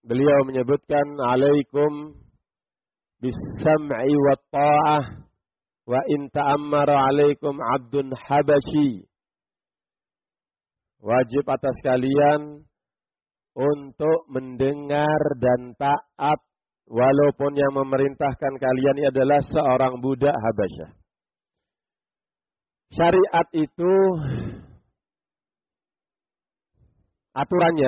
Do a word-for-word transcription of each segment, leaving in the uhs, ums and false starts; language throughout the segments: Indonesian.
beliau menyebutkan alaikum bis-sam'i wa ta'ah wa in ta'ammara alaikum 'abdun habasyi. Wajib atas kalian untuk mendengar dan taat walaupun yang memerintahkan kalian adalah seorang budak Habasyah. Syariat itu aturannya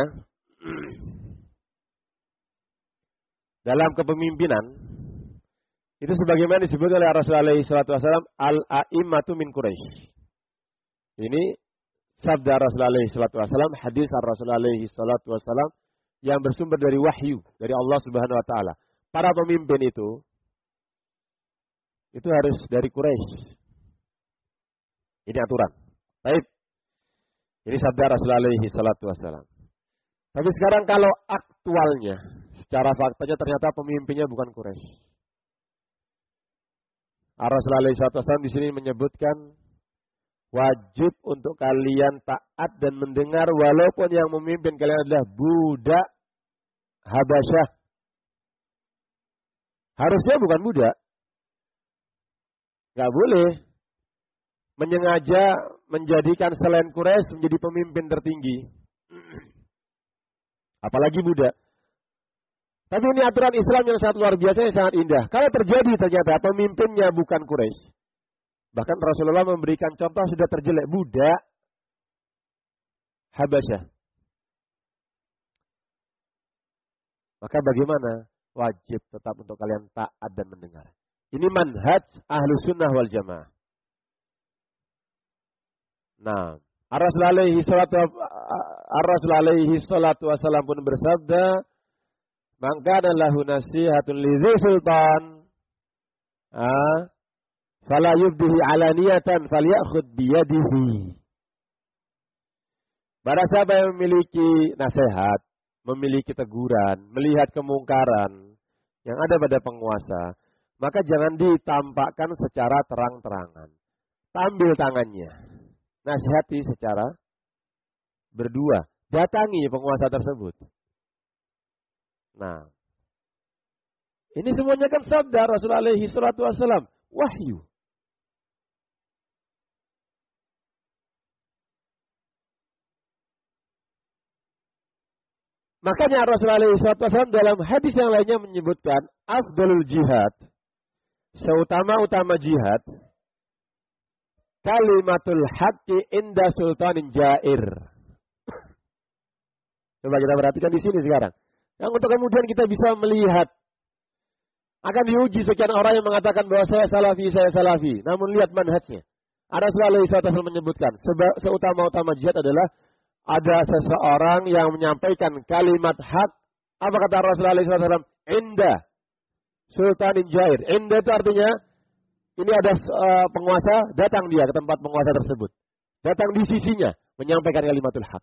dalam kepemimpinan itu sebagaimana disebut oleh Rasulullah shallallahu alaihi wasallam al-a'immatu min Quraisy. Ini sabda Rasulullah shallallahu alaihi wasallam, hadis Rasulullah shallallahu alaihi wasallam yang bersumber dari wahyu dari Allah Subhanahu wa taala. Para pemimpin itu itu harus dari Quraisy. Ini aturan. Baik. Ini sabda Rasulullah shallallahu alaihi wasallam. Tapi sekarang kalau aktualnya, secara faktanya ternyata pemimpinnya bukan Quraisy. Rasulullah shallallahu alaihi wasallam di sini menyebutkan wajib untuk kalian taat dan mendengar walaupun yang memimpin kalian adalah budak Habasyah. Harusnya bukan budak. Gak boleh menyengaja menjadikan selain Quraisy menjadi pemimpin tertinggi. Apalagi budak. Tapi ini aturan Islam yang sangat luar biasa, yang sangat indah. Kalau terjadi ternyata pemimpinnya bukan Quraisy. Bahkan Rasulullah memberikan contoh sudah terjelek, budak Habasyah. Maka bagaimana? Wajib tetap untuk kalian taat dan mendengar. Ini manhaj Ahlus Sunnah wal Jamaah. Nah, Ar-Rasul alaihi salatu Ar-Rasul alaihi salatu wasallam pun bersabda, "Man kana lahu nasihatun lidzi sultan, ah, fala yubdihi alaniyatan falyakhudh biyadihi." Barang siapa yang memiliki nasihat, memiliki teguran, melihat kemungkaran yang ada pada penguasa, maka jangan ditampakkan secara terang-terangan. Ambil tangannya. Nasihati secara berdua. Datangi penguasa tersebut. Nah, ini semuanya kan sabda Rasulullah alaihi salatu wasallam. Wahyu. Makanya Rasulullah alaihi salatu wasallam dalam hadis yang lainnya menyebutkan afdalul jihad. Seutama-utama jihad. Kalimatul haqqi inda sultanin jair. Coba kita perhatikan di sini sekarang. Yang untuk kemudian kita bisa melihat. Akan diuji sekian orang yang mengatakan bahwa saya salafi, saya salafi. Namun lihat manhajnya. Rasulullah shallallahu alaihi wasallam menyebutkan. Seutama-utama jihad adalah ada seseorang yang menyampaikan kalimat hak. Apa kata Rasulullah shallallahu alaihi wasallam? Inda sultanin jair. Inda itu artinya ini ada uh, penguasa, datang dia ke tempat penguasa tersebut. Datang di sisinya, menyampaikan kalimatul haq.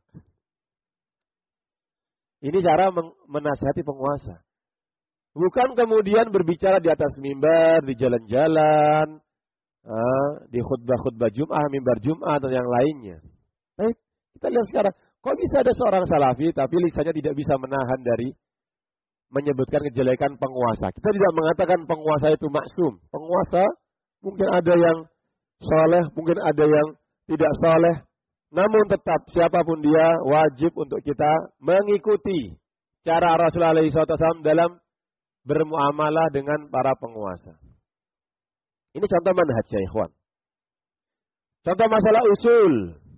Ini cara menasihati penguasa. Bukan kemudian berbicara di atas mimbar, di jalan-jalan, uh, di khutbah-khutbah Jum'ah, mimbar Jum'ah, dan yang lainnya. Baik, kita lihat sekarang. Kok bisa ada seorang salafi, tapi lisannya tidak bisa menahan dari menyebutkan kejelekan penguasa. Kita tidak mengatakan penguasa itu maksum. Penguasa mungkin ada yang saleh, mungkin ada yang tidak saleh. Namun tetap siapapun dia wajib untuk kita mengikuti cara Rasulullah shallallahu alaihi wasallam dalam bermuamalah dengan para penguasa. Ini contoh manhaj ya ikhwan. Contoh masalah usul.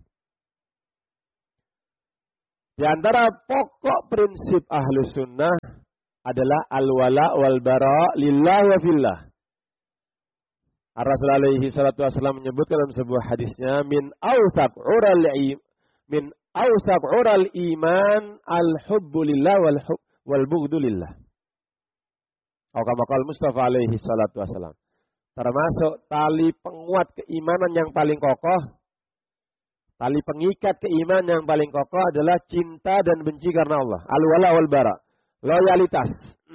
Di antara pokok prinsip Ahlus Sunnah adalah al-wala wal bara lillah wa fillah. Rasulullah alaihi salatu wasallam menyebutkan dalam sebuah hadisnya min awsaq ural min awsaq ural iman al hubbu lillah wal hub wal bughdu lillah. Atau kama qala Mustafa alaihi salatu wasallam. Termasuk tali penguat keimanan yang paling kokoh, tali pengikat keimanan yang paling kokoh adalah cinta dan benci karena Allah. Al wala wal bara. Loyalitas.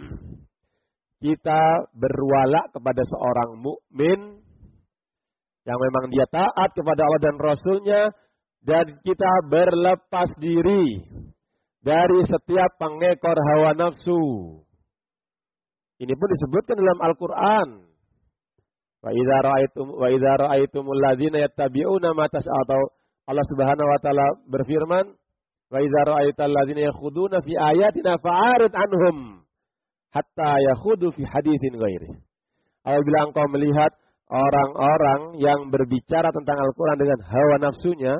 Kita berwala kepada seorang mukmin yang memang dia taat kepada Allah dan Rasulnya, dan kita berlepas diri dari setiap pengekor hawa nafsu. Ini pun disebutkan dalam Al-Qur'an. Wa idza ra'aitum wa idza ra'aitumul ladzina yattabi'una ma tas'atau. Allah Subhanahu wa taala berfirman, wa idza ra'aital ladzina yakhuduna fi ayatina fa'arid anhum hatta yakhudu fi haditsin ghairi. Apabila engkau melihat orang-orang yang berbicara tentang Al-Qur'an dengan hawa nafsunya,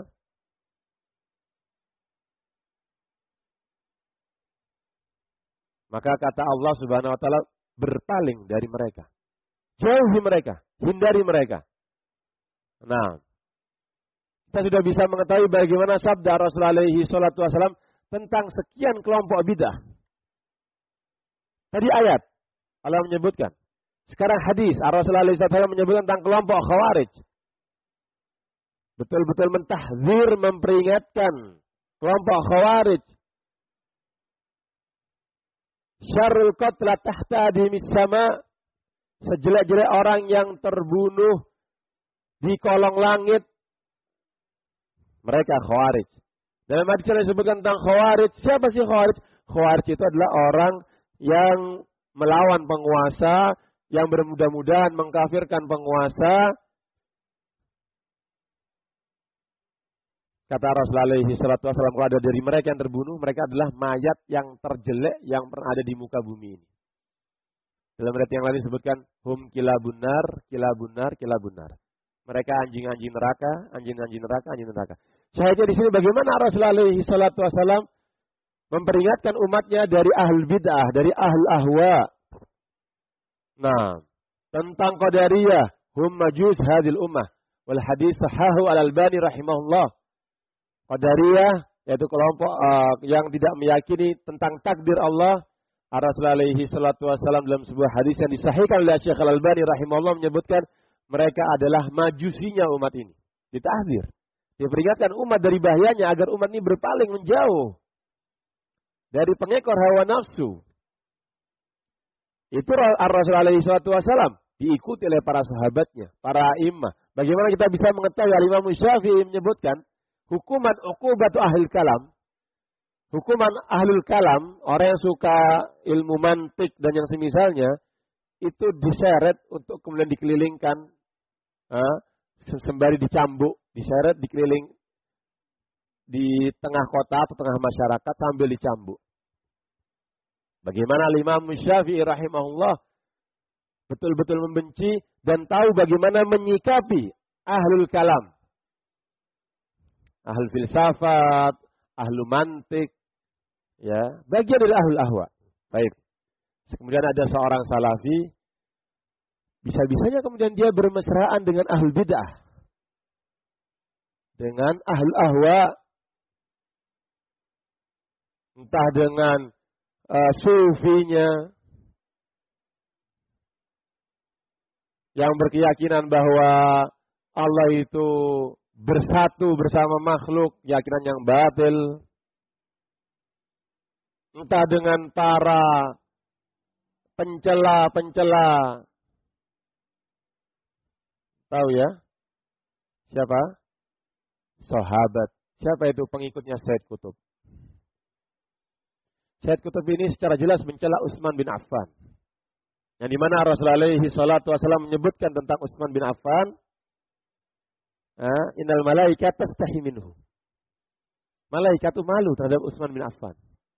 maka kata Allah Subhanahu wa taala, berpaling dari mereka. Jauhi mereka, hindari mereka. Nah, kita sudah bisa mengetahui bagaimana sabda Rasulullah alaihi salatu wasallam tentang sekian kelompok bidah. Tadi ayat Allah menyebutkan. Sekarang hadis Rasulullah alaihi salatu wasallam menyebutkan tentang kelompok Khawarij. Betul-betul mentahzir, memperingatkan kelompok Khawarij. Syarrul qatla tahta adhimis sama, sejelek-jelek orang yang terbunuh di kolong langit, mereka Khawarij. Dalam hadis yang disebutkan tentang Khawarij, siapa sih Khawarij? Khawarij itu adalah orang yang melawan penguasa, yang bermudah-mudahan mengkafirkan penguasa. Kata Rasulullah alaihi salatu wasallam, kalau ada dari mereka yang terbunuh, mereka adalah mayat yang terjelek yang pernah ada di muka bumi ini. Dalam ayat yang lain disebutkan, hum kilabunar, kilabunar, kilabunar. Mereka anjing-anjing neraka, anjing-anjing neraka, anjing neraka. Syahidnya di sini bagaimana Rasulullah alaihi salatu wasallam memperingatkan umatnya dari ahlul bid'ah, dari ahlul ahwa. Nah, tentang qadariyah, hum majus hadil ummah. Wal hadis sahahu al-Albani rahimahullah. Qadariyah, yaitu kelompok uh, yang tidak meyakini tentang takdir Allah. Rasulullah alaihi salatu wasallam dalam sebuah hadis yang disahihkan oleh Syekh Al-Albani rahimahullah menyebutkan mereka adalah majusinya umat ini. Ditahdzir. Diperingatkan umat dari bahayanya agar umat ini berpaling menjauh dari pengekor hawa nafsu. Itu Rasulullah alaihi salatu wasallam diikuti oleh para sahabatnya, para imam. Bagaimana kita bisa mengetahui? Al-Imam Syafi'i menyebutkan hukuman uqubatu ahlul kalam. Hukuman ahlul kalam, orang yang suka ilmu mantik dan yang semisalnya, itu diseret untuk kemudian dikelilingkan, eh, sembari dicambuk, diseret dikeliling di tengah kota atau tengah masyarakat sambil dicambuk. Bagaimana Imam Syafi'i rahimahullah betul-betul membenci dan tahu bagaimana menyikapi ahlul kalam. Ahlul filsafat, ahlul mantik, ya, bagian dari ahlul ahwa. Baik. Kemudian ada seorang salafi, bisa-bisanya kemudian dia bermesraan dengan ahlul bid'ah, dengan ahlul ahwa, entah dengan uh, sufinya, yang berkeyakinan bahwa Allah itu bersatu bersama makhluk, keyakinan yang batil. Entah dengan para pencela-pencela. Tahu ya? Siapa? Sahabat. Siapa itu pengikutnya Said Qutb? Said Qutb ini secara jelas mencela Utsman bin Affan. Yang dimana Rasulullah alaihi salatu wasallam menyebutkan tentang Utsman bin Affan, innal malaikat tastahi minhu. Malaikat itu malu terhadap Utsman bin Affan.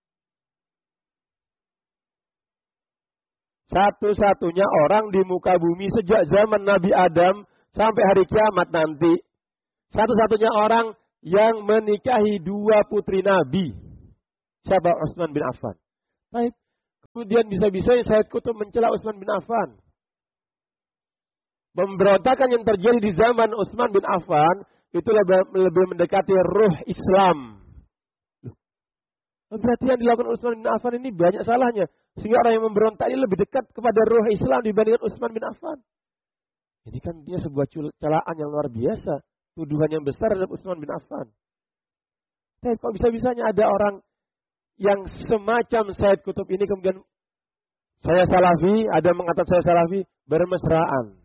Satu-satunya orang di muka bumi sejak zaman Nabi Adam sampai hari kiamat nanti. Satu-satunya orang yang menikahi dua putri Nabi. Siapa? Utsman bin Affan. Baik. Kemudian bisa-bisanya Said Qutb mencela Utsman bin Affan. Pemberontakan yang terjadi di zaman Utsman bin Affan itu lebih, lebih mendekati ruh Islam. Berarti yang dilakukan Utsman bin Affan ini banyak salahnya. Sehingga orang yang memberontak ini lebih dekat kepada ruh Islam dibandingkan Utsman bin Affan. Ini kan dia sebuah celaan yang luar biasa. Tuduhan yang besar terhadap Utsman bin Affan. Tapi kok bisa-bisanya ada orang yang semacam Said Qutb ini kemudian saya salafi, ada mengatakan saya salafi, bermesraan.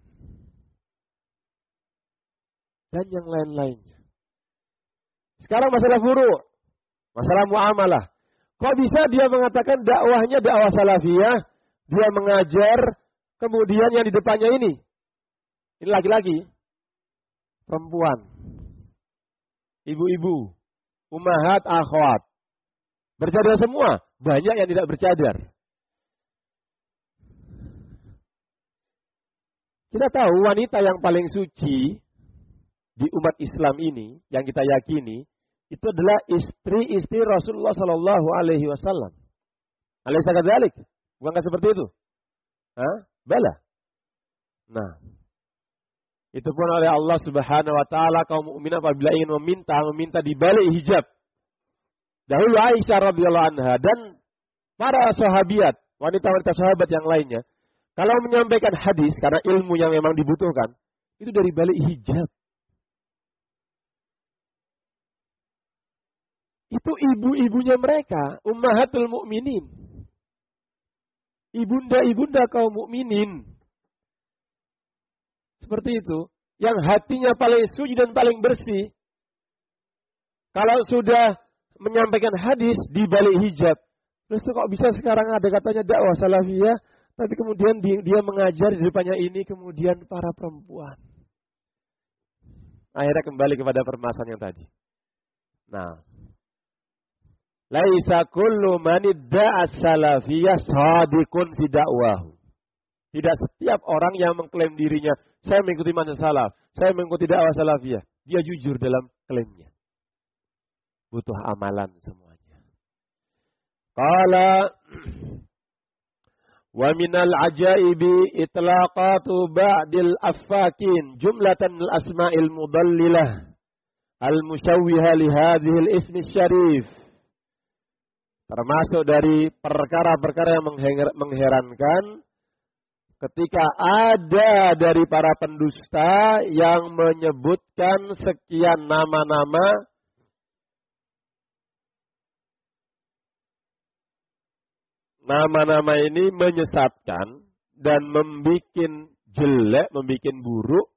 Dan yang lain-lainnya. Sekarang masalah furu', masalah muamalah. Kok bisa dia mengatakan dakwahnya dakwah salafiyah, dia mengajar, kemudian yang di depannya ini, ini laki-laki, perempuan, ibu-ibu, ummahat, akhwat, bercadar semua, banyak yang tidak bercadar. Kita tahu wanita yang paling suci di umat Islam ini, yang kita yakini, itu adalah istri-istri Rasulullah Sallallahu Alaihi Wasallam. Alaysa kadzalik? Bukankah seperti itu? Hah? Bala. Nah, itu pun oleh Allah Subhanahu Wa Taala kaum mukminin apabila ingin meminta, meminta di balik hijab. Dahulu Aisyah radhiyallahu anha dan para sahabiat, wanita-wanita sahabat yang lainnya, kalau menyampaikan hadis karena ilmu yang memang dibutuhkan, itu dari balik hijab. Itu ibu-ibunya mereka, ummahatul mukminin. Ibunda-ibunda kaum mukminin. Seperti itu. Yang hatinya paling suci dan paling bersih. Kalau sudah menyampaikan hadis di balik hijab. Terus kok bisa sekarang ada katanya dakwah salafiyah. Tapi kemudian dia mengajar di depannya ini kemudian para perempuan. Akhirnya kembali kepada permasalahan yang tadi. Nah. Laisa kullu man idda'a salafiyah shadiqun fi da'wahu. Tidak setiap orang yang mengklaim dirinya, saya mengikuti manhaj salaf, saya mengikuti dakwah salafiyah, dia jujur dalam klaimnya. Butuh amalan semuanya. Qala wa minal ajaibi itlaqatu ba'dil affakin jumlatan al asma'il mudallilah al musyawwiha li hadhil ismi syarif. Termasuk dari perkara-perkara yang mengherankan ketika ada dari para pendusta yang menyebutkan sekian nama-nama nama-nama ini menyesatkan dan membuat jelek, membuat buruk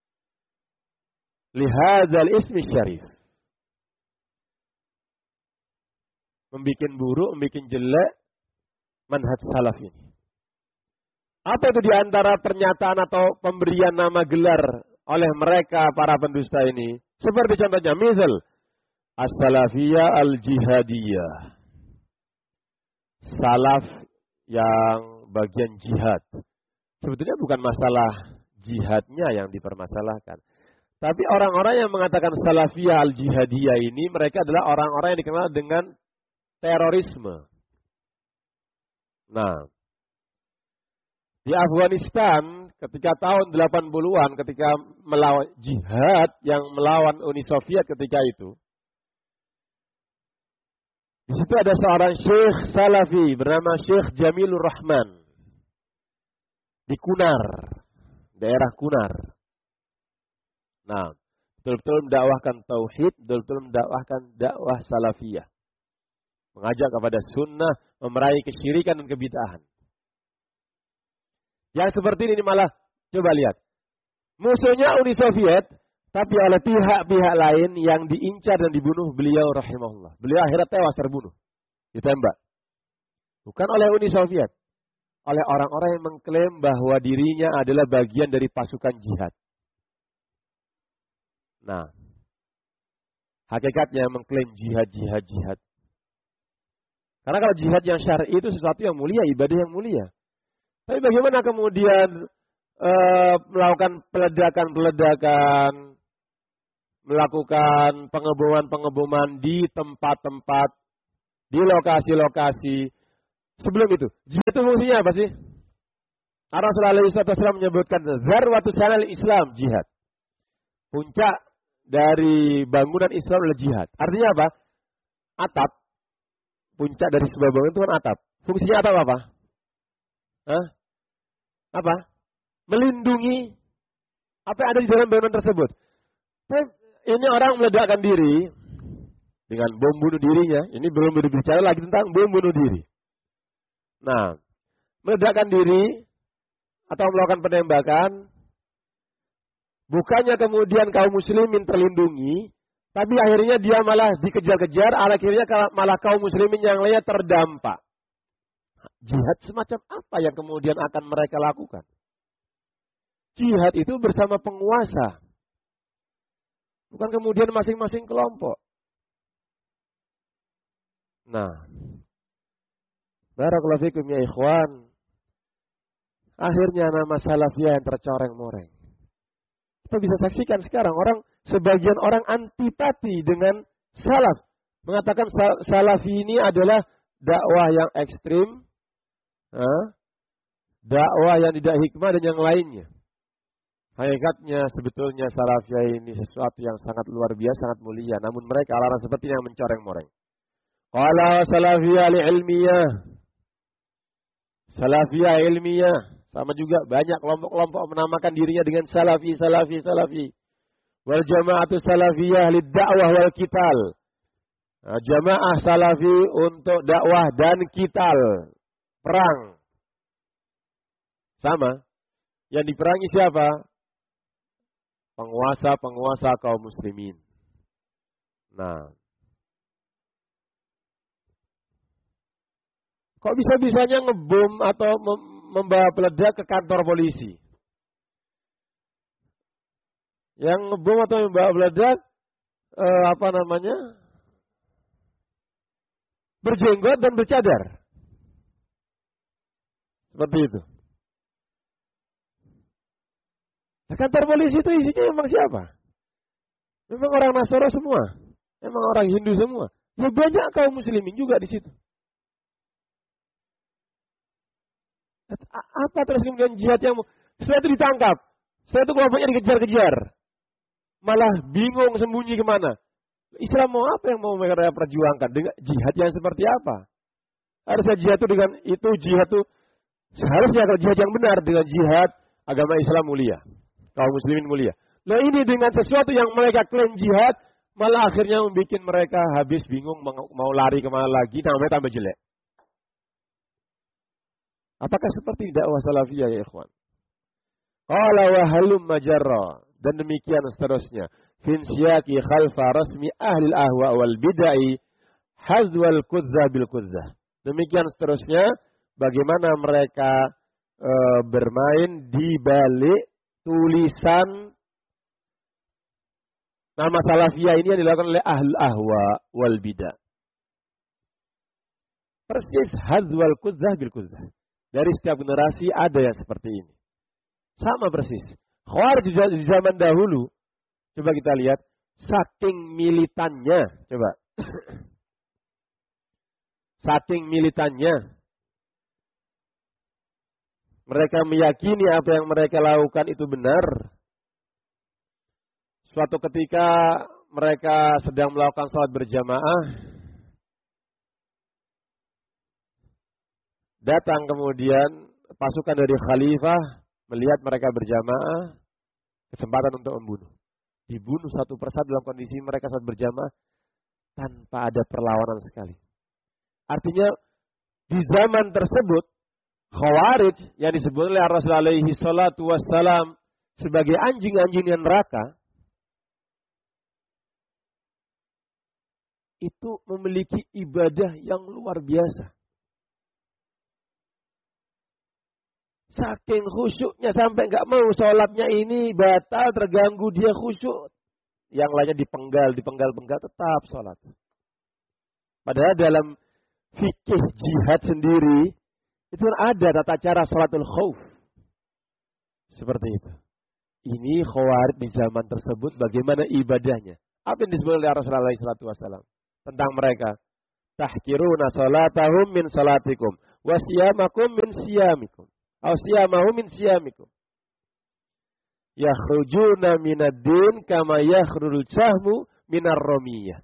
lihadzal ismi syarif. Membikin buruk, membikin jelek manhaj salaf ini. Apa itu diantara pernyataan atau pemberian nama gelar oleh mereka para pendusta ini? Seperti contohnya, misal as-salafiyah al-jihadiyah. Salaf yang bagian jihad. Sebetulnya bukan masalah jihadnya yang dipermasalahkan. Tapi orang-orang yang mengatakan salafiyah al-jihadiyah ini, mereka adalah orang-orang yang dikenal dengan terorisme. Nah, di Afghanistan ketika tahun delapan puluhan ketika melawan jihad yang melawan Uni Soviet ketika itu, di situ ada seorang syekh salafi bernama Syekh Jamilur Rahman di Kunar, daerah Kunar. Nah, betul-betul mendakwahkan tauhid, betul-betul mendakwahkan dakwah salafiyah. Mengajak kepada sunnah, memerangi kesyirikan dan kebid'ahan. Yang seperti ini malah, coba lihat. Musuhnya Uni Soviet, tapi oleh pihak-pihak lain yang diincar dan dibunuh beliau rahimahullah. Beliau akhirnya tewas terbunuh. Ditembak. Bukan oleh Uni Soviet. Oleh orang-orang yang mengklaim bahwa dirinya adalah bagian dari pasukan jihad. Nah, hakikatnya mengklaim jihad, jihad, jihad. Karena kalau jihad yang syar'i itu sesuatu yang mulia, ibadah yang mulia. Tapi bagaimana kemudian e, melakukan peledakan-peledakan, melakukan pengeboman-pengeboman di tempat-tempat, di lokasi-lokasi. Sebelum itu, jihad itu fungsinya apa sih? Rasulullah shallallahu alaihi wasallam menyebutkan zarwatu sanal Islam, jihad. Puncak dari bangunan Islam adalah jihad. Artinya apa? Atap. Puncak dari sebuah bangunan itu kan atap. Fungsinya atap apa? Hah? Apa? Melindungi apa yang ada di dalam bangunan tersebut. Tapi ini orang meledakkan diri dengan bom bunuh dirinya. Ini belum berbicara lagi tentang bom bunuh diri. Nah, meledakkan diri atau melakukan penembakan, bukannya kemudian kaum muslimin terlindungi, Tapi akhirnya dia malah dikejar-kejar, akhirnya malah kaum muslimin yang lainnya terdampak. Jihad semacam apa yang kemudian akan mereka lakukan? Jihad itu bersama penguasa. Bukan kemudian masing-masing kelompok. Nah, barakallahu fikum ya ikhwan. Akhirnya nama salafiyah yang tercoreng-moreng. Kita bisa saksikan sekarang orang, sebagian orang antipati dengan salaf. Mengatakan salafi ini adalah dakwah yang ekstrim, eh, dakwah yang tidak hikmah dan yang lainnya. Hakikatnya sebetulnya salafiyah ini sesuatu yang sangat luar biasa, sangat mulia. Namun mereka larang seperti yang mencoreng-moreng. Qala salafiyah li-ilmiyah. Salafiyah ilmiah. Sama juga banyak kelompok-kelompok menamakan dirinya dengan salafi, salafi, salafi. Wal jama'atu salafiyah lid-da'wah wal qital. Nah, jamaah salafi untuk dakwah dan qital. Perang. Sama. Yang diperangi siapa? Penguasa-penguasa kaum muslimin. Nah. Kok bisa-bisanya ngebom atau mem- membawa peledak ke kantor polisi? Yang ngebom atau membawa peledak eh, apa namanya? Berjenggot dan bercadar. Seperti itu. Nah, kantor polisi itu isinya memang siapa? Memang orang Nasrani semua. Memang orang Hindu semua. Ya banyak kaum muslimin juga di situ. Apa terus kemudian jihad yang setelah itu ditangkap, setelah itu kelompoknya dikejar-kejar, malah bingung sembunyi kemana? Islam mau apa yang mau mereka perjuangkan? Dengan jihad yang seperti apa? Harusnya jihad itu dengan itu jihad itu seharusnya kalau jihad yang benar dengan jihad agama Islam mulia, kaum muslimin mulia. Nah ini dengan sesuatu yang mereka klaim jihad, malah akhirnya membuat mereka habis bingung mau lari kemana lagi, namanya tambah jelek. Apakah seperti dakwah salafiyah ya ikhwan? Qala wa halum majarra, dan demikian seterusnya. Fin siyaqi khalfa rasmi ahli al-ahwa wal bid'ah hazwal kudzah bil kudzah. Demikian seterusnya bagaimana mereka e, bermain di balik tulisan nama salafiyah ini yang dilakukan oleh ahli ahwa wal bid'ah. Persis hazwal kudzah bil kudzah. Dari setiap generasi ada yang seperti ini. Sama persis. Khawarij di zaman dahulu, coba kita lihat, saking militannya, coba. Saking militannya. Mereka meyakini apa yang mereka lakukan itu benar. Suatu ketika mereka sedang melakukan salat berjamaah, datang kemudian pasukan dari khalifah melihat mereka berjamaah, kesempatan untuk membunuh. Dibunuh satu persatu dalam kondisi mereka saat berjamaah tanpa ada perlawanan sekali. Artinya di zaman tersebut Khawarij yang disebut oleh Rasulullah alaihi salatu wassalam sebagai anjing-anjing neraka itu memiliki ibadah yang luar biasa. Saking khusyuknya sampai nggak mau sholatnya ini batal, terganggu, dia khusyuk. Yang lainnya dipenggal, dipenggal-penggal tetap sholat. Padahal dalam fikih jihad sendiri itu ada tata cara sholatul khauf. Seperti itu. Ini Khawarij di zaman tersebut bagaimana ibadahnya? Apa yang disebut oleh Rasulullah shallallahu alaihi wasallam tentang mereka? Tahkiruna sholatahum min sholatikum wa siyamakum min siyamikum. Asyamahu min siyamikum. Yakhrujuna minad din kama yakhrujul sahmu minar ramiyah.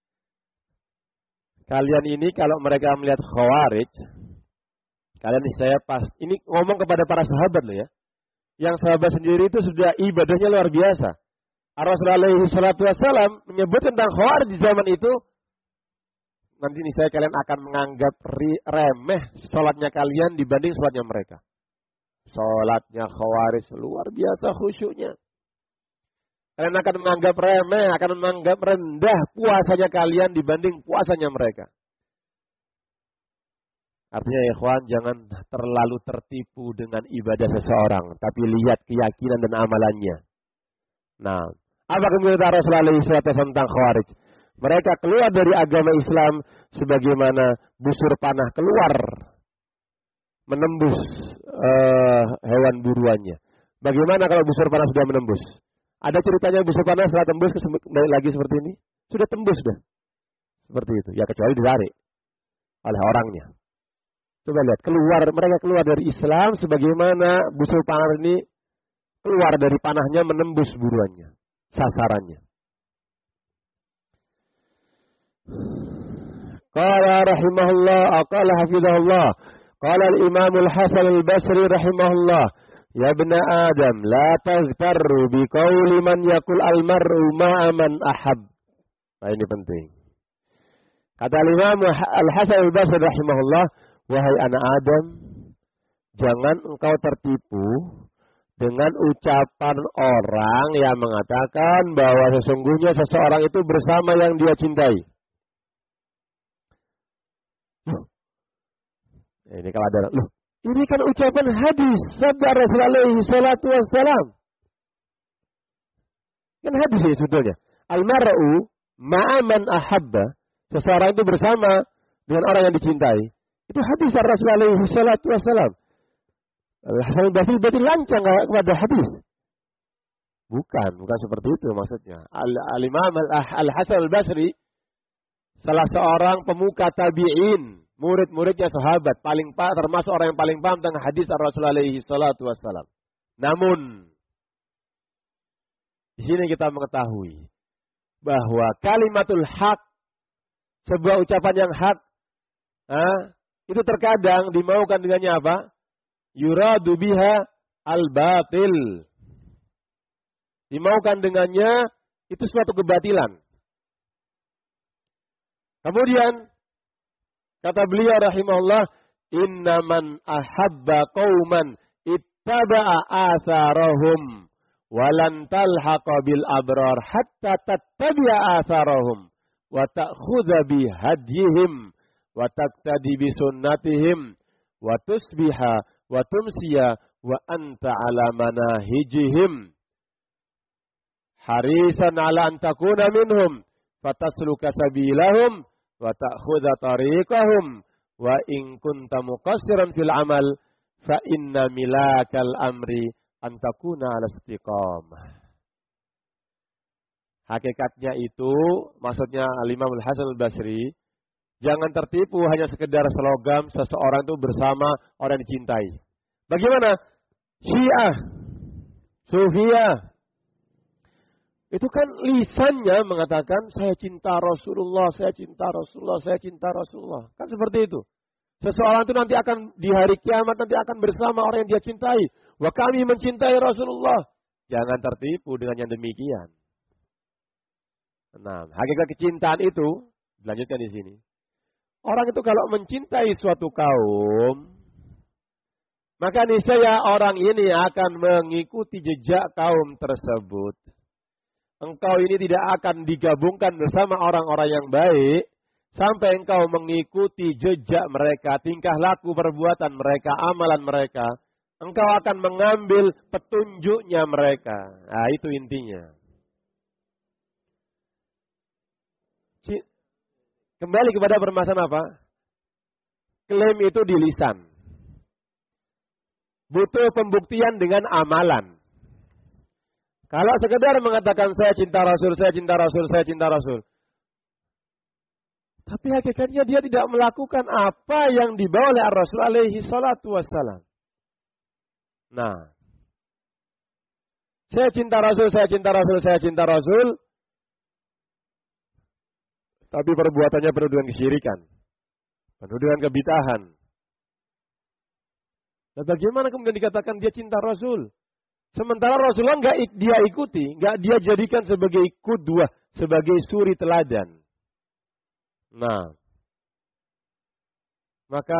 Kalian ini kalau mereka melihat Khawarij, kalian ini saya pas ini ngomong kepada para sahabat loh ya. Yang sahabat sendiri itu sudah ibadahnya luar biasa. Rasulullah alaihi salatu wasallam menyebut tentang Khawarij di zaman itu, nanti nih saya kalian akan menganggap remeh sholatnya kalian dibanding sholatnya mereka. Sholatnya Khawarij luar biasa khusyuknya. Kalian akan menganggap remeh, akan menganggap rendah puasanya kalian dibanding puasanya mereka. Artinya ya ikhwan, jangan terlalu tertipu dengan ibadah seseorang, tapi lihat keyakinan dan amalannya. Nah, apa kemudian Rasulullah shallallahu alaihi wasallam tentang Khawarij? Mereka keluar dari agama Islam sebagaimana busur panah keluar menembus uh, hewan buruannya. Bagaimana kalau busur panah sudah menembus? Ada ceritanya busur panah setelah tembus kembali lagi seperti ini? Sudah tembus dah. Seperti itu. Ya kecuali ditarik oleh orangnya. Coba lihat, keluar mereka keluar dari Islam sebagaimana busur panah ini keluar dari panahnya menembus buruannya, sasarannya. Qala rahimahullah, qala hafizahullah, qala al-Imam al-Hasan al-Basri rahimahullah, ya ibna Adam, la taghtarru bi qawli man yaqul al-mar'u ma'a man ahab. Nah, ini penting. Kata al-Imam al-Hasan al-Basri rahimahullah, wahai anak Adam, jangan engkau tertipu dengan ucapan orang yang mengatakan bahwa sesungguhnya seseorang itu bersama yang dia cintai. Ini kalau ada, loh, ini kan ucapan hadis sabda Rasulullah alaihi salatu wassalam. Kan hadis ini sebetulnya. Al-mar'u ma'aman ahabba. Seseorang itu bersama dengan orang yang dicintai. Itu hadis Rasulullah alaihi salatu wassalam. Al-Hasan al-Basri berarti lancang kepada hadis. Bukan, bukan seperti itu maksudnya. Al-Imam Al-Hasan al-Basri salah seorang pemuka tabi'in, murid-muridnya sahabat, paling termasuk orang yang paling paham tentang hadis Rasulullah alaihi salatu wassalam. Namun di sini kita mengetahui bahwa kalimatul haq, sebuah ucapan yang hak, ah, itu terkadang dimaukan dengannya apa? Yuradu biha al-batil. Dimaukan dengannya itu suatu kebatilan. Kemudian kata beliau rahimahullah, innaman ahabba qauman ittaba'a atharahum walan talhaqa bil abrar hatta tattabi'a atharahum wa ta'khudha bi hadyihim wa taqtadi bi sunnatihim wa tusbiha wa tumsiya wa anta ala manahijihim harisan ala an takuna minhum fatasluka sabilahum wa ta'khudha tariqahum wa in kunta muqassiran fil amal fa inna milakal amri an takuna ala istiqamah. Hakikatnya itu maksudnya Al-Imam Al-Hasan al-Basri, jangan tertipu hanya sekedar slogan seseorang itu bersama orang yang dicintai. Bagaimana? Syiah, Sufiyah, itu kan lisannya mengatakan saya cinta Rasulullah, saya cinta Rasulullah, saya cinta Rasulullah. Kan seperti itu. Seseorang itu nanti akan di hari kiamat nanti akan bersama orang yang dia cintai. Wa kami mencintai Rasulullah. Jangan tertipu dengan yang demikian. Nah, hakikat kecintaan itu dilanjutkan di sini. Orang itu kalau mencintai suatu kaum, maka niscaya orang ini akan mengikuti jejak kaum tersebut. Engkau ini tidak akan digabungkan bersama orang-orang yang baik sampai engkau mengikuti jejak mereka, tingkah laku perbuatan mereka, amalan mereka. Engkau akan mengambil petunjuknya mereka. Nah, itu intinya. Kembali kepada permasalahan apa? Klaim itu di lisan. Butuh pembuktian dengan amalan. Kalau sekedar mengatakan saya cinta Rasul, saya cinta Rasul, saya cinta Rasul. Tapi hakikatnya dia tidak melakukan apa yang dibawa oleh Rasul alaihi salatu wassalam. Nah, saya cinta Rasul, saya cinta Rasul, saya cinta Rasul. Tapi perbuatannya penuh dengan kesyirikan. Penuh dengan kebid'ahan. Nah, bagaimana kemudian dikatakan dia cinta Rasul? Sementara Rasulullah nggak dia ikuti, nggak dia jadikan sebagai qudwah, sebagai suri teladan. Nah, maka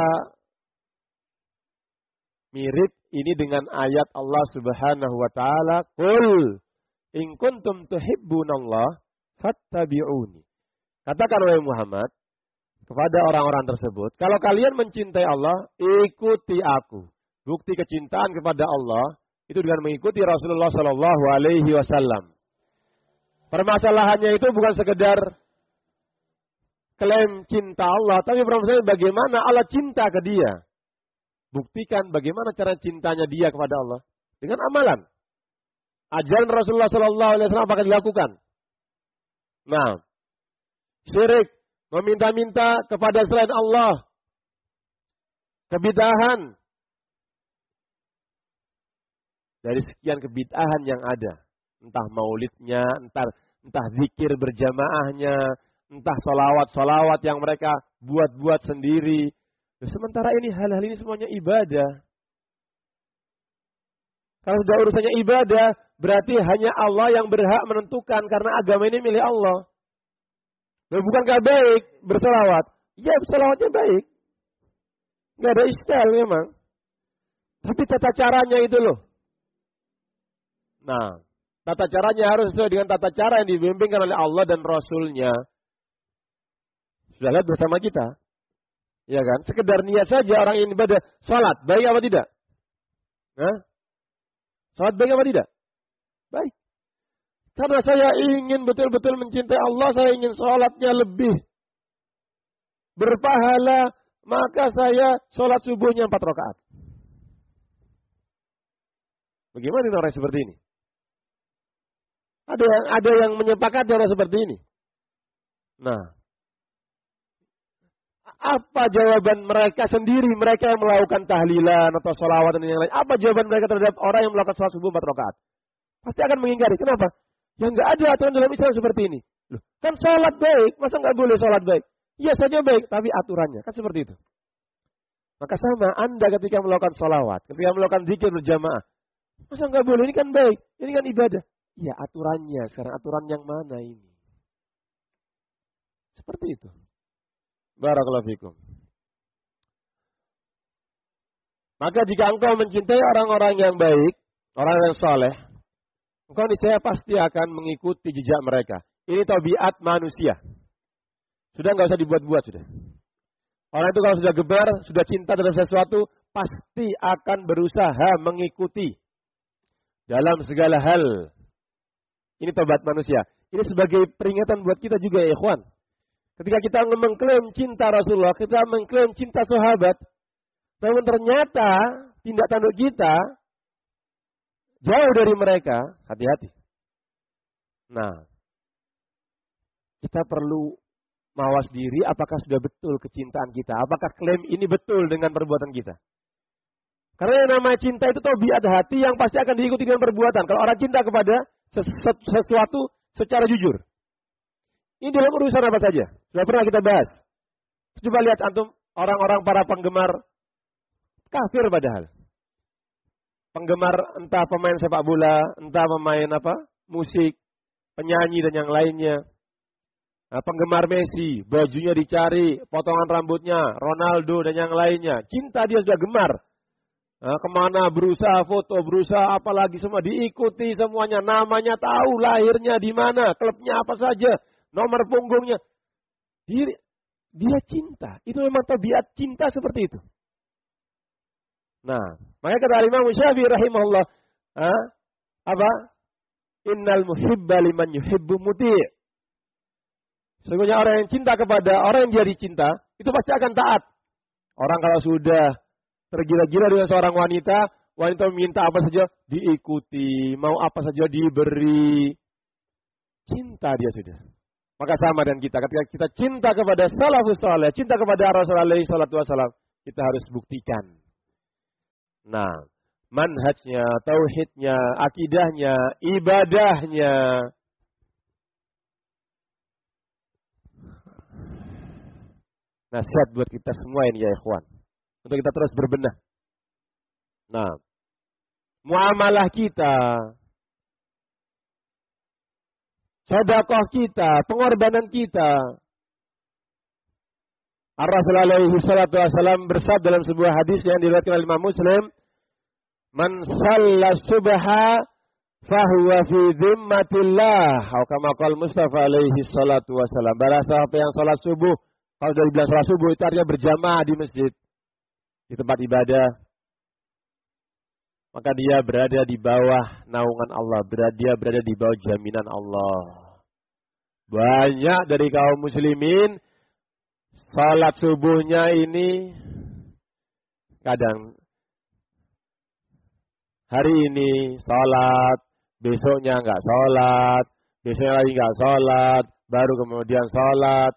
mirip ini dengan ayat Allah Subhanahu wa taala, "Qul In kuntum tuhibbunallah fattabi'uni. Katakan wahai Muhammad kepada orang-orang tersebut, kalau kalian mencintai Allah, ikuti aku. Bukti kecintaan kepada Allah itu dengan mengikuti Rasulullah Shallallahu Alaihi Wasallam. Permasalahannya itu bukan sekedar klaim cinta Allah, tapi permasalahannya bagaimana Allah cinta ke dia. Buktikan bagaimana cara cintanya dia kepada Allah dengan amalan. Ajaran Rasulullah Shallallahu Alaihi Wasallam apakah dilakukan? Nah, syirik, meminta-minta kepada selain Allah, kebid'ahan. Dari sekian kebid'ahan yang ada, entah maulidnya, entah entah zikir berjamaahnya, entah solawat-solawat yang mereka buat-buat sendiri. Sementara ini hal-hal ini semuanya ibadah. Kalau sudah urusannya ibadah, berarti hanya Allah yang berhak menentukan karena agama ini milik Allah. Dan bukankah baik bersolawat? Ya, bersolawatnya baik. Nggak ada istilah memang. Tapi tata caranya itu loh. Nah, tata caranya harus sesuai dengan tata cara yang dibimbingkan oleh Allah dan Rasulnya. Sudah lihat bersama kita. Ya kan? Sekedar niat saja orang ini ibadah. Salat, baik apa tidak? Hah? Salat baik apa tidak? Baik. Karena saya ingin betul-betul mencintai Allah, saya ingin salatnya lebih berpahala, maka saya salat subuhnya empat rakaat. Bagaimana orang seperti ini? Ada yang ada yang menyepakati orang seperti ini. Nah, apa jawaban mereka sendiri, mereka yang melakukan tahlilan atau sholawat dan yang lain? Apa jawaban mereka terhadap orang yang melakukan sholat subuh empat rakaat? Pasti akan mengingkari. Kenapa? Ya nggak ada aturan dalam Islam seperti ini. Loh, kan sholat baik, masa nggak boleh sholat baik? Iya saja baik, tapi aturannya kan seperti itu. Maka sama Anda ketika melakukan sholawat, ketika melakukan zikir berjamaah, masa nggak boleh? Ini kan baik, ini kan ibadah. Iya aturannya. Sekarang aturan yang mana ini? Seperti itu. Barakallahu fikum. Maka jika engkau mencintai orang-orang yang baik, orang yang saleh, engkau niscaya pasti akan mengikuti jejak mereka. Ini tabiat manusia. Sudah nggak usah dibuat-buat sudah. Orang itu kalau sudah gemar, sudah cinta terhadap sesuatu, pasti akan berusaha mengikuti dalam segala hal. Ini tabiat manusia. Ini sebagai peringatan buat kita juga ya ikhwan. Ketika kita mengklaim cinta Rasulullah, kita mengklaim cinta sahabat, namun ternyata tindak tanduk kita jauh dari mereka, hati-hati. Nah, kita perlu mawas diri apakah sudah betul kecintaan kita, apakah klaim ini betul dengan perbuatan kita. Karena yang namanya cinta itu tabiat hati yang pasti akan diikuti dengan perbuatan. Kalau orang cinta kepada sesuatu secara jujur. Ini dalam urusan apa saja. Sudah pernah kita bahas. Coba lihat antum orang-orang para penggemar kafir padahal. Penggemar entah pemain sepak bola, entah pemain apa, musik, penyanyi dan yang lainnya. Nah, penggemar Messi, bajunya dicari, potongan rambutnya, Ronaldo dan yang lainnya. Cinta dia sudah gemar. Nah, kemana berusaha foto, berusaha apalagi semua diikuti semuanya. Namanya tahu, lahirnya di mana, klubnya apa saja. Nomor punggungnya. Dia, dia cinta. Itu memang tabiat cinta seperti itu. Nah, makanya kata Imam Syafi'i rahimahullah. Ah, apa? Innal muhibba liman yuhibbu muti'. Sesungguhnya orang yang cinta kepada orang yang jadi cinta, itu pasti akan taat. Orang kalau sudah tergila-gila dengan seorang wanita, wanita meminta apa saja, diikuti. Mau apa saja diberi. Cinta dia sudah. Maka sama dengan kita. Ketika kita cinta kepada salafus saleh, cinta kepada Rasulullah sallallahu alaihi wasallam, kita harus buktikan. Nah, manhajnya, tauhidnya, akidahnya, ibadahnya. Nasihat buat kita semua ini ya ikhwan. Untuk kita terus berbenah. Nah, muamalah kita, sedekah kita, pengorbanan kita. Ar-Rasul alaihi salatu wasallam bersabda dalam sebuah hadis yang diriwayatkan oleh Imam Muslim, "Man shalla subha fahuwa fi dhimmatillah. Atau kama qala Mustafa alaihi salatu wasalam. Barang siapa yang salat subuh, kalau dari bilang salat subuh itu artinya berjamaah di masjid, di tempat ibadah, maka dia berada di bawah naungan Allah, berada, dia berada di bawah jaminan Allah. Banyak dari kaum muslimin salat subuhnya ini kadang hari ini salat, besoknya enggak salat, besoknya lagi enggak salat, baru kemudian salat.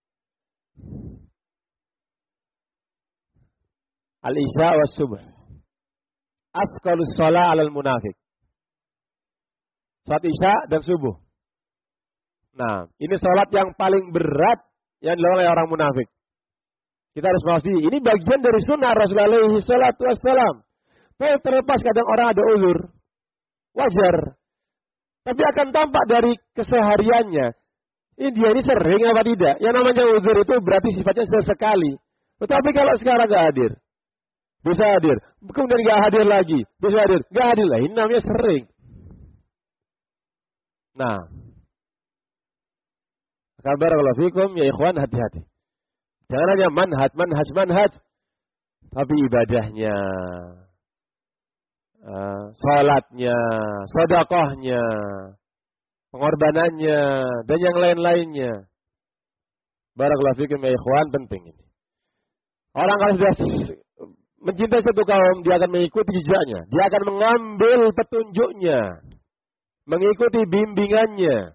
Al-Isya was subuh. Asqalus shalah 'alal munafiq. Salat Isya dan subuh. Nah, ini salat yang paling berat yang dilakukan oleh orang munafik. Kita harus mengetahui ini bagian dari sunnah Rasulullah alaihi salatu wassalam. Tapi terlepas kadang orang ada uzur, wajar. Tapi akan tampak dari kesehariannya, ini dia ini sering apa tidak. Yang namanya uzur itu berarti sifatnya sesekali. Tetapi kalau sekarang nggak hadir, bisa hadir, kemudian nggak hadir lagi, bisa hadir, nggak hadir lagi, ini namanya sering. Nah, kabar kalau fikum ya ikhwan, hati-hati. Jangan hanya manhaj, manhaj, manhaj, tapi ibadahnya, uh, salatnya, sedekahnya, pengorbanannya, dan yang lain-lainnya. Barakallahu fikum ya ikhwan, penting ini. Orang kalau sudah mencintai satu kaum, dia akan mengikuti jejaknya, dia akan mengambil petunjuknya, mengikuti bimbingannya,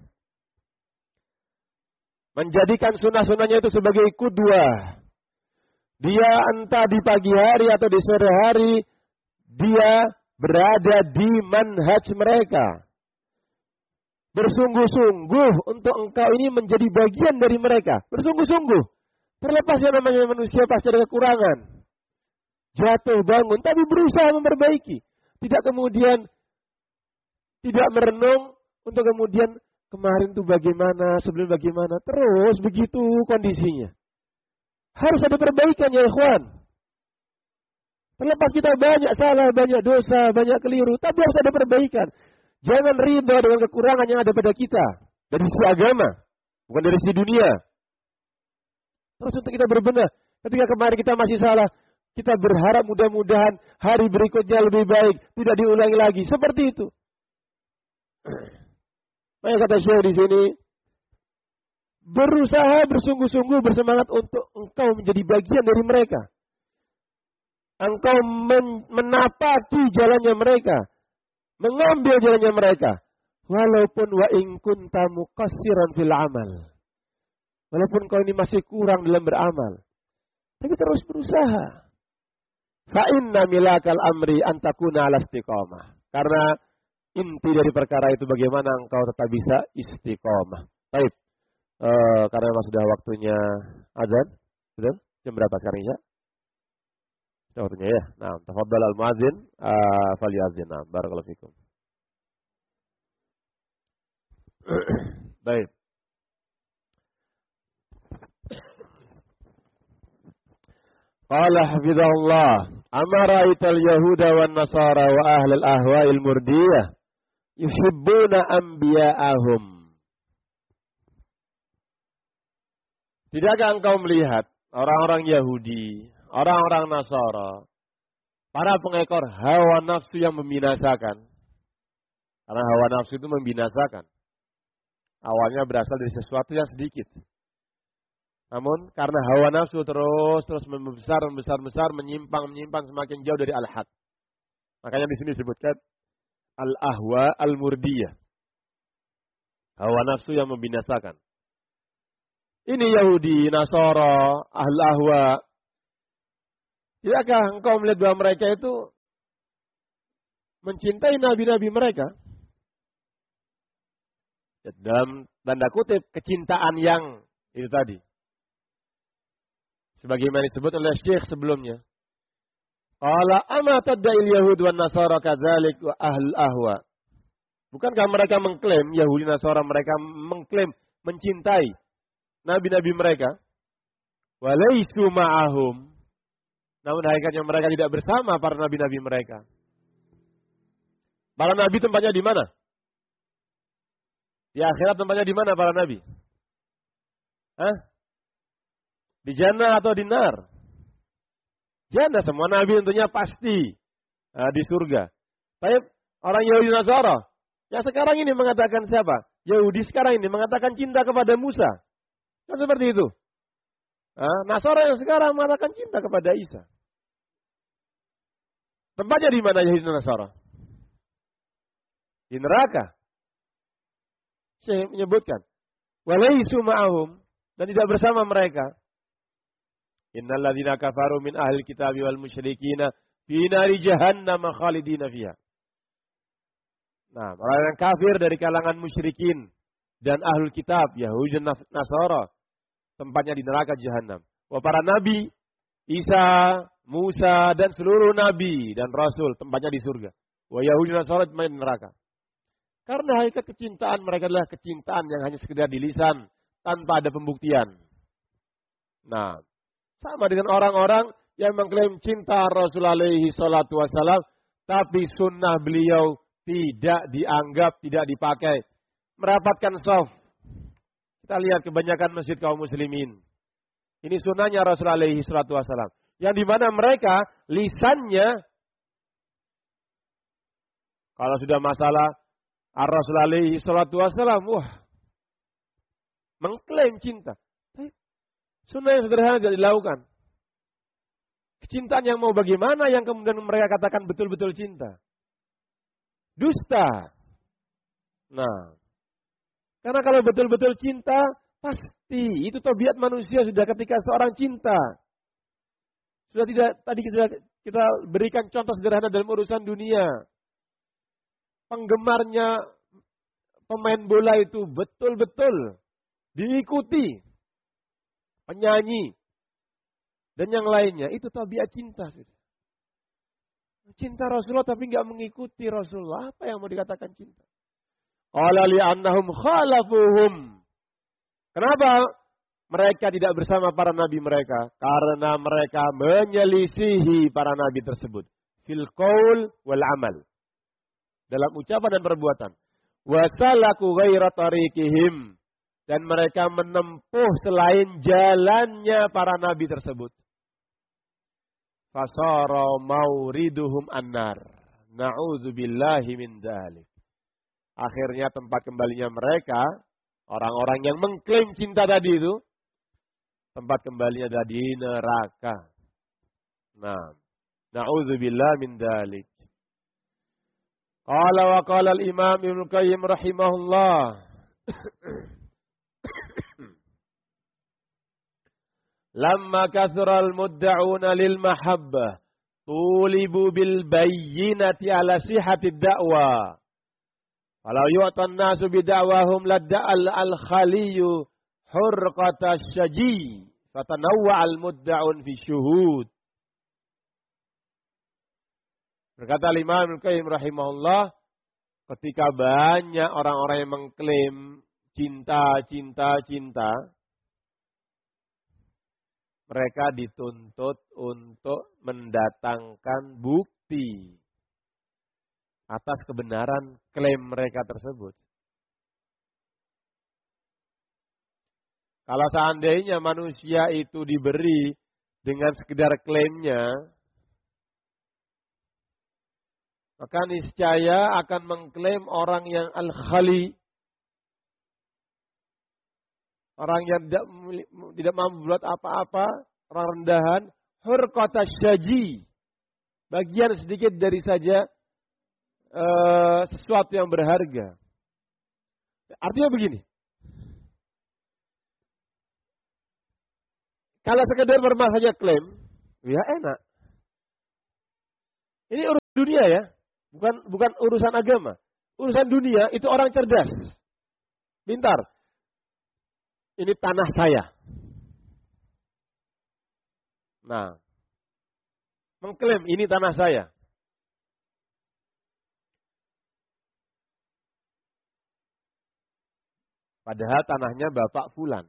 menjadikan sunnah-sunnahnya itu sebagai kudwah. Dia entah di pagi hari atau di sore hari, dia berada di manhaj mereka. Bersungguh-sungguh untuk engkau ini menjadi bagian dari mereka. Bersungguh-sungguh. Terlepas yang namanya manusia pasti ada kekurangan. Jatuh bangun, tapi berusaha memperbaiki. Tidak kemudian tidak merenung untuk kemudian kemarin tuh bagaimana, sebelum bagaimana. Terus begitu kondisinya. Harus ada perbaikan ya ikhwan. Terlepas kita banyak salah, banyak dosa, banyak keliru. Tapi harus ada perbaikan. Jangan ridha dengan kekurangan yang ada pada kita. Dari sisi agama. Bukan dari sisi dunia. Terus untuk kita berbenah. Ketika kemarin kita masih salah. Kita berharap mudah-mudahan hari berikutnya lebih baik. Tidak diulangi lagi. Seperti itu. Maka kata Syekh di sini, berusaha bersungguh-sungguh bersemangat untuk engkau menjadi bagian dari mereka. Engkau men menapaki jalannya mereka, mengambil jalannya mereka, walaupun wa in kunta muqassiran fil amal. Walaupun kau ini masih kurang dalam beramal, tapi terus berusaha. Fa inna milakal amri an takuna ala istiqamah. Karena inti dari perkara itu bagaimana engkau tetap bisa istiqomah. Baik. Uh, karena memang sudah waktunya azan. Sudah? Jam berapa sekarang ya? Sudah waktunya ya. Nah, tafadhal al-muadzin uh, falyazin. Nah, barakallahu fikum. Baik. Qala hafizahullah, amara ital yahuda wan nasara wa ahlul ahwa'il murdiyah yuhibbuna anbiya'ahum. Tidakkah engkau melihat orang-orang Yahudi, orang-orang Nasara, para pengekor hawa nafsu yang membinasakan? Karena hawa nafsu itu membinasakan. Awalnya berasal dari sesuatu yang sedikit. Namun karena hawa nafsu terus terus membesar, membesar, besar, menyimpang, menyimpang semakin jauh dari al-haq. Makanya di sini disebutkan al-ahwa al-murdiyah. Hawa nafsu yang membinasakan. Ini Yahudi, Nasara, ahl ahwa. Tidakkah engkau melihat bahwa mereka itu mencintai nabi-nabi mereka? Dalam tanda kutip kecintaan yang itu tadi. Sebagaimana disebut oleh Syekh sebelumnya. Qala ama tadda'il yahud wan nasara kadzalik wa ahl ahwa. Bukankah mereka mengklaim, Yahudi Nasara mereka mengklaim mencintai nabi-nabi mereka? Walaisu ma'ahum. Namun hakikatnya mereka tidak bersama para nabi-nabi mereka. Para nabi tempatnya di mana? Di akhirat tempatnya di mana para nabi? Hah? Di jannah atau di nar? Jannah, semua nabi tentunya pasti uh, di surga. Tapi orang Yahudi Nasara yang sekarang ini mengatakan siapa? Yahudi sekarang ini mengatakan cinta kepada Musa. Kan seperti itu. Uh, Nasara yang sekarang mengatakan cinta kepada Isa. Tempatnya di mana Yahudi Nasara? Di neraka. Saya menyebutkan. Walaisu ma'ahum. Dan tidak bersama mereka. Innal ladzina kafaru min ahli kitabi wal musyrikina fi nari jahannam khalidina fiha. Nah, orang yang kafir dari kalangan musyrikin dan ahlul kitab, Yahudi dan Nasara, tempatnya di neraka jahanam. Wah, para nabi, Isa, Musa dan seluruh nabi dan rasul tempatnya di surga. Wah, Yahudi dan Nasara tempatnya di neraka. Karena hakikat kecintaan mereka adalah kecintaan yang hanya sekedar di lisan tanpa ada pembuktian. Nah, sama dengan orang-orang yang mengklaim cinta Rasul alaihi salatu wassalam, tapi sunnah beliau tidak dianggap, tidak dipakai. Merapatkan shaf. Kita lihat kebanyakan masjid kaum muslimin. Ini sunnahnya Rasul alaihi salatu wassalam. Yang dimana mereka lisannya, kalau sudah masalah Ar-Rasul alaihi salatu wassalam, wah, mengklaim cinta. Sunnah yang sederhana tidak dilakukan. Kecintaan yang mau bagaimana yang kemudian mereka katakan betul-betul cinta. Dusta. Nah, karena kalau betul-betul cinta, pasti itu tabiat manusia sudah ketika seorang cinta. Sudah tidak, tadi kita, kita berikan contoh sederhana dalam urusan dunia. Penggemarnya pemain bola itu betul-betul diikuti. Penyanyi dan yang lainnya, itu tabiat cinta. Cinta Rasulullah tapi nggak mengikuti Rasulullah, apa yang mau dikatakan cinta? Qala li'annahum khalafuhum. Kenapa mereka tidak bersama para nabi mereka? Karena mereka menyelisihi para nabi tersebut. Fil qaul wal amal. Dalam ucapan dan perbuatan. Wa salaku ghaira tariqihim. Dan mereka menempuh selain jalannya para nabi tersebut. Fasara mauriduhum annar. Na'udzubillahi min dzalik. Akhirnya tempat kembalinya mereka, orang-orang yang mengklaim cinta tadi itu, tempat kembalinya adalah di neraka. Nah, na'udzubillahi min dzalik. Qala wa qala al-Imam Ibnu Qayyim rahimahullah. Lamma kathural mudda'una lil mahabbah tulibu bil bayyinati ala sihhatid da'wa. Walau yu'tan nasu bida'wahum ladda'al al-khaliyu hurqata syaji fatanawwa al-mudda'un fi syuhud. Berkata Imam Al-Qayyim rahimahullah, ketika banyak orang-orang yang mengklaim cinta, cinta, cinta, mereka dituntut untuk mendatangkan bukti atas kebenaran klaim mereka tersebut. Kalau seandainya manusia itu diberi dengan sekedar klaimnya, maka niscaya akan mengklaim orang yang al-khali, orang yang tidak, tidak mampu buat apa-apa, orang rendahan, hurqata syaji, bagian sedikit dari saja uh, sesuatu yang berharga. Artinya begini, kalau sekedar bermah saja klaim, ya enak. Ini urusan dunia ya, bukan bukan urusan agama. Urusan dunia itu orang cerdas, pintar. Ini tanah saya. Nah, mengklaim ini tanah saya. Padahal tanahnya Bapak Fulan.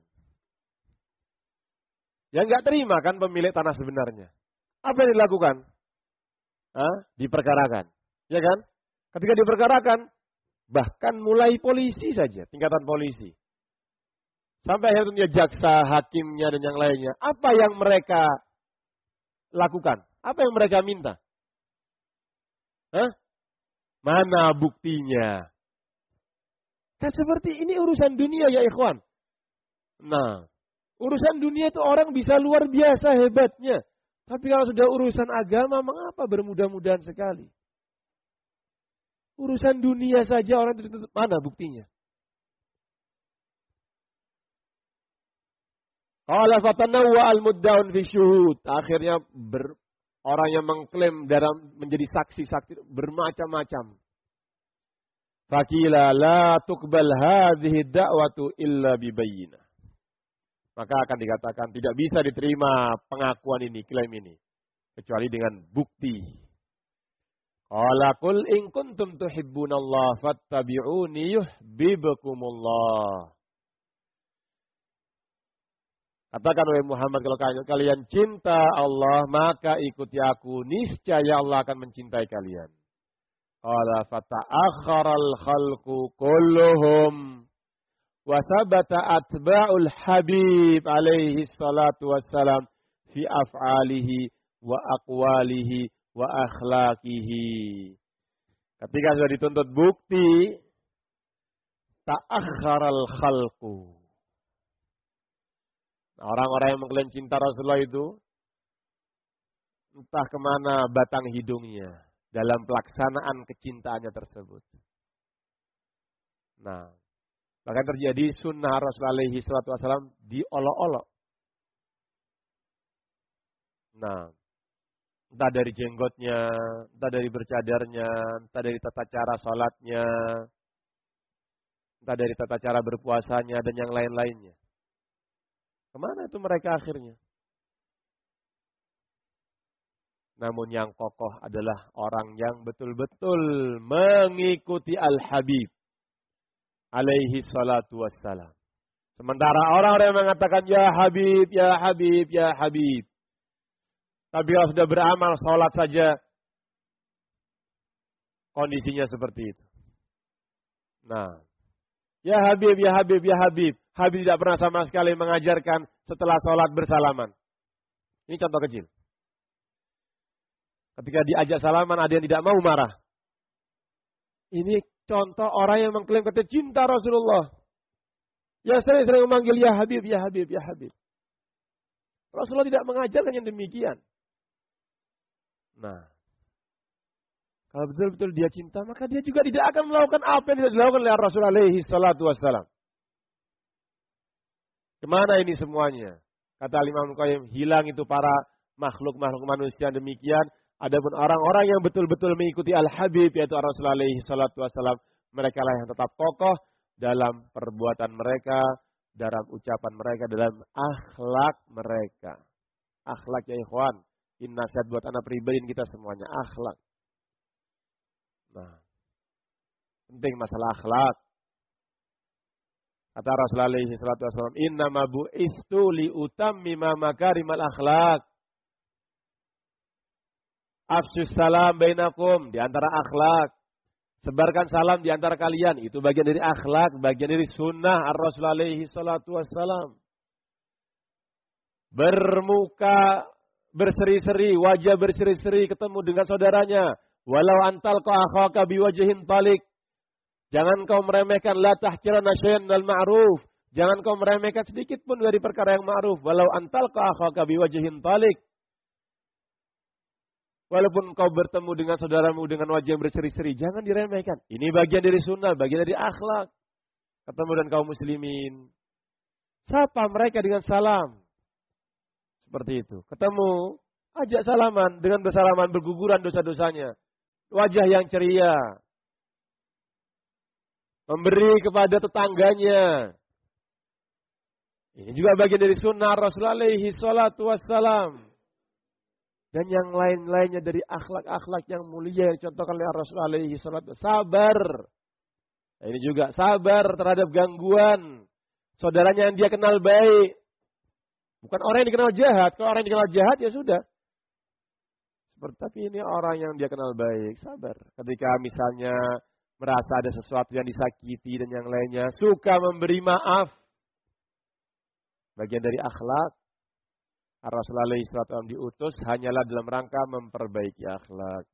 Yang nggak terima kan pemilik tanah sebenarnya. Apa yang dilakukan? Hah? Diperkarakan. Ya kan? Ketika diperkarakan, bahkan mulai polisi saja, tingkatan polisi. Sampai akhirnya jaksa, hakimnya, dan yang lainnya. Apa yang mereka lakukan? Apa yang mereka minta? Hah? Mana buktinya? Kan seperti ini urusan dunia ya ikhwan. Nah, urusan dunia itu orang bisa luar biasa hebatnya. Tapi kalau sudah urusan agama, mengapa bermudah-mudahan sekali? Urusan dunia saja orang itu mana buktinya? Qala fatanawwa al-muddaun fi syuhud. Akhirnya ber, orang yang mengklaim dalam menjadi saksi-saksi bermacam-macam. Faqila la tuqbal hadhihi da'watu illa bibayyinah. Maka akan dikatakan tidak bisa diterima pengakuan ini, klaim ini, kecuali dengan bukti. Qala qul in kuntum tuhibbunallaha fattabi'uni yuhibbukumullah. Katakan wahai Muhammad, kalau kalian cinta Allah, maka ikuti aku, niscaya Allah akan mencintai kalian. Qala fata'akharal khalqu kulluhum wa thabata atba'ul habib alaihi salatu wassalam fi af'alihi wa aqwalihi wa akhlaqihi. Ketika sudah dituntut bukti, ta'akharal khalqu. Nah, orang-orang yang mengklaim cinta Rasulullah itu entah kemana batang hidungnya dalam pelaksanaan kecintaannya tersebut. Nah, bahkan terjadi sunnah Rasulullah alaihi salatu wassalam diolok-olok. Nah, entah dari jenggotnya, entah dari bercadarnya, entah dari tata cara sholatnya, entah dari tata cara berpuasanya, dan yang lain-lainnya. Kemana itu mereka akhirnya? Namun yang kokoh adalah orang yang betul-betul mengikuti Al-Habib alaihi salatu wassalam. Sementara orang-orang yang mengatakan, ya Habib, ya Habib, ya Habib. Tapi kalau sudah beramal, sholat saja, kondisinya seperti itu. Nah, ya Habib, ya Habib, ya Habib. Habib tidak pernah sama sekali mengajarkan setelah sholat bersalaman. Ini contoh kecil. Ketika diajak salaman, ada yang tidak mau, marah. Ini contoh orang yang mengklaim kata cinta Rasulullah. Yang sering-sering memanggil ya Habib, ya Habib, ya Habib. Rasulullah tidak mengajarkan yang demikian. Nah, kalau betul-betul dia cinta, maka dia juga tidak akan melakukan apa yang tidak dilakukan oleh Rasulullah alaihi salatu wassalam. Kemana ini semuanya? Kata Imam Qayyim, hilang itu para makhluk-makhluk manusia demikian. Adapun orang-orang yang betul-betul mengikuti Al-Habib, yaitu Rasulullah alaihi salatu wassalam, mereka lah yang tetap kokoh dalam perbuatan mereka, dalam ucapan mereka, dalam akhlak mereka. Akhlak ya ikhwan. Ini nasihat buat anak pribadi kita semuanya, akhlak. Nah, penting masalah akhlak. Kata Rasulullah alaihi salatu wassalam, innama bu'istu li utammima makarimal akhlak. Afsyus salam bainakum, di antara akhlak. Sebarkan salam di antara kalian, itu bagian dari akhlak, bagian dari sunnah Ar-Rasul alaihi salatu wassalam. Bermuka berseri-seri, wajah berseri-seri ketemu dengan saudaranya. Walau antal ka akhaka biwajhin talik. Jangan kau meremehkan, la tahkirana syai'an minal ma'ruf. Jangan kau meremehkan sedikit pun dari perkara yang ma'ruf. Walau antal ka akhaka biwajhin talik. Walaupun kau bertemu dengan saudaramu dengan wajah yang berseri-seri, jangan diremehkan. Ini bagian dari sunnah, bagian dari akhlak. Ketemu dengan kaum muslimin, sapa mereka dengan salam. Seperti itu. Ketemu, ajak salaman, dengan bersalaman berguguran dosa-dosanya. Wajah yang ceria. Memberi kepada tetangganya. Ini juga bagian dari sunnah Rasulullah alaihi salatu wassalam. Dan yang lain-lainnya dari akhlak-akhlak yang mulia yang contohkan oleh Rasulullah alaihi salatu wassalam. Sabar. Nah, ini juga sabar terhadap gangguan saudaranya yang dia kenal baik. Bukan orang yang dikenal jahat. Kalau orang yang dikenal jahat ya sudah. Seperti, tapi ini orang yang dia kenal baik, sabar. Ketika misalnya merasa ada sesuatu yang disakiti dan yang lainnya, suka memberi maaf. Bagian dari akhlak. Rasulullah shallallahu alaihi wasallam diutus hanyalah dalam rangka memperbaiki akhlak.